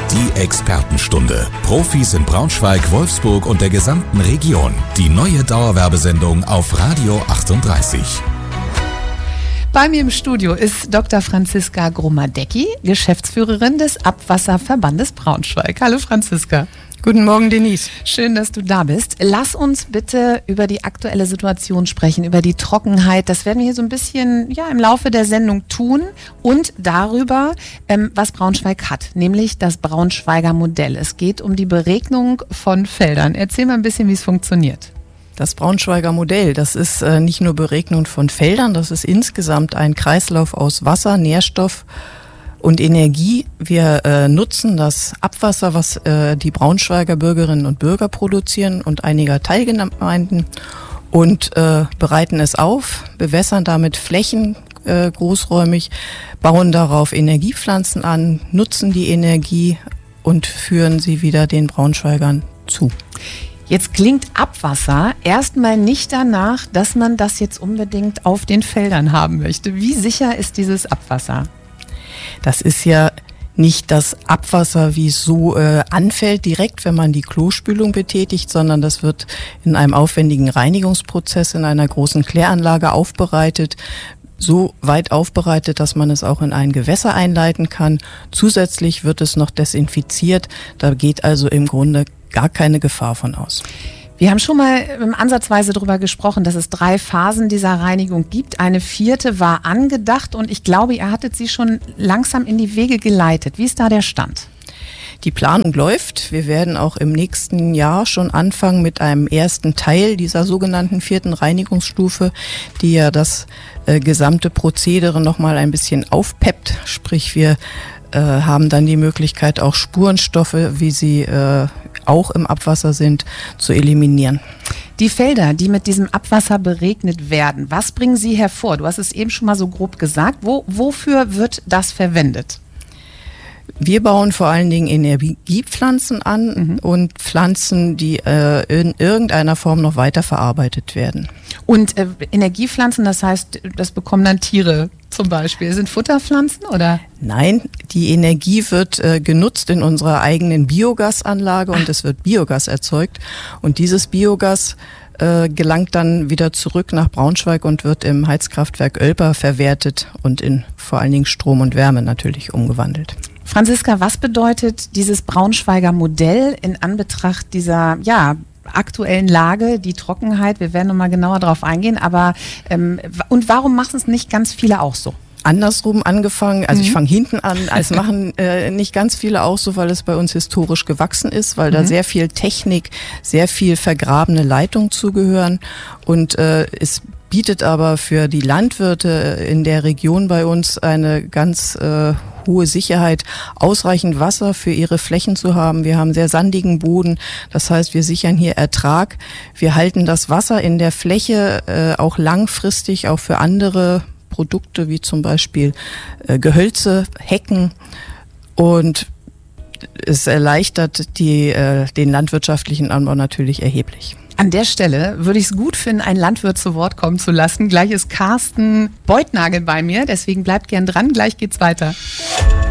Die Expertenstunde. Profis in Braunschweig, Wolfsburg und der gesamten Region. Die neue Dauerwerbesendung auf Radio 38. Bei mir im Studio ist Dr. Franziska Gromadecki, Geschäftsführerin des Abwasserverbandes Braunschweig. Hallo Franziska. Guten Morgen, Denise. Schön, dass du da bist. Lass uns bitte über die aktuelle Situation sprechen, über die Trockenheit. Das werden wir hier so ein bisschen im Laufe der Sendung tun und darüber, was Braunschweig hat, nämlich das Braunschweiger Modell. Es geht um die Beregnung von Feldern. Erzähl mal ein bisschen, wie es funktioniert. Das Braunschweiger Modell, das ist nicht nur Beregnung von Feldern, das ist insgesamt ein Kreislauf aus Wasser, Nährstoff und Energie. Wir nutzen das Abwasser, was die Braunschweiger Bürgerinnen und Bürger produzieren und einiger Teilgemeinden und bereiten es auf, bewässern damit Flächen großräumig, bauen darauf Energiepflanzen an, nutzen die Energie und führen sie wieder den Braunschweigern zu. Jetzt klingt Abwasser erstmal nicht danach, dass man das jetzt unbedingt auf den Feldern haben möchte. Wie sicher ist dieses Abwasser? Das ist ja nicht das Abwasser, wie es so anfällt, direkt, wenn man die Klospülung betätigt, sondern das wird in einem aufwendigen Reinigungsprozess in einer großen Kläranlage aufbereitet. So weit aufbereitet, dass man es auch in ein Gewässer einleiten kann. Zusätzlich wird es noch desinfiziert. Da geht also im Grunde gar keine Gefahr von aus. Wir haben schon mal ansatzweise darüber gesprochen, dass es 3 Phasen dieser Reinigung gibt. Eine 4. war angedacht und ich glaube, ihr hattet sie schon langsam in die Wege geleitet. Wie ist da der Stand? Die Planung läuft. Wir werden auch im nächsten Jahr schon anfangen mit einem ersten Teil dieser sogenannten 4. Reinigungsstufe, die ja das gesamte Prozedere nochmal ein bisschen aufpeppt. Sprich, wir haben dann die Möglichkeit, auch Spurenstoffe, wie sie auch im Abwasser sind, zu eliminieren. Die Felder, die mit diesem Abwasser beregnet werden, was bringen sie hervor? Du hast es eben schon mal so grob gesagt. Wofür wird das verwendet? Wir bauen vor allen Dingen Energiepflanzen an und Pflanzen, die in irgendeiner Form noch weiterverarbeitet werden. Und Energiepflanzen, das heißt, das bekommen dann Tiere zum Beispiel. Sind Futterpflanzen oder? Nein, die Energie wird genutzt in unserer eigenen Biogasanlage und es wird Biogas erzeugt. Und dieses Biogas gelangt dann wieder zurück nach Braunschweig und wird im Heizkraftwerk Oelper verwertet und in vor allen Dingen Strom und Wärme natürlich umgewandelt. Franziska, was bedeutet dieses Braunschweiger Modell in Anbetracht dieser aktuellen Lage, die Trockenheit? Wir werden nochmal genauer drauf eingehen, aber und warum machen es nicht ganz viele auch so? Andersrum angefangen, also ich fange hinten an, es machen nicht ganz viele auch so, weil es bei uns historisch gewachsen ist, weil da sehr viel Technik, sehr viel vergrabene Leitungen zugehören und es bietet aber für die Landwirte in der Region bei uns eine ganz hohe Sicherheit, ausreichend Wasser für ihre Flächen zu haben. Wir haben sehr sandigen Boden, das heißt, wir sichern hier Ertrag. Wir halten das Wasser in der Fläche auch langfristig, auch für andere Produkte wie zum Beispiel Gehölze, Hecken und es erleichtert den landwirtschaftlichen Anbau natürlich erheblich. An der Stelle würde ich es gut finden, einen Landwirt zu Wort kommen zu lassen. Gleich ist Carsten Beutnagel bei mir, deswegen bleibt gern dran, gleich geht's weiter.